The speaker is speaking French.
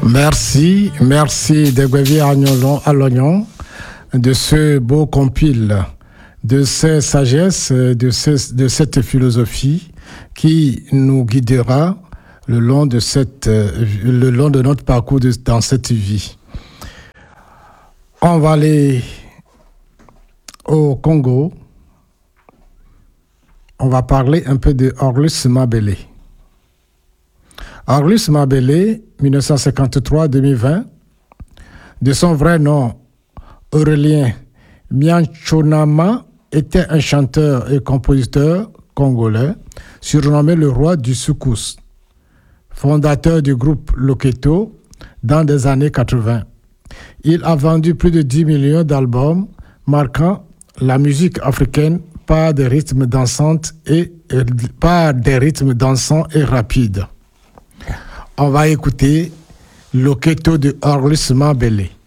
Merci Degwevi à l'oignon de ce beau compile, de cette sagesse, de cette philosophie qui nous guidera le long de notre parcours dans cette vie. On va aller au Congo. On va parler un peu de Orlus Mabele. Orlus Mabele, 1953-2020, de son vrai nom, Aurélien Mianchonama, était un chanteur et compositeur congolais, surnommé le roi du soukous, fondateur du groupe Loketo dans les années 80. Il a vendu plus de 10 millions d'albums, marquant la musique africaine par des rythmes dansants et rapides. On va écouter Loketo de Orlus Mabele.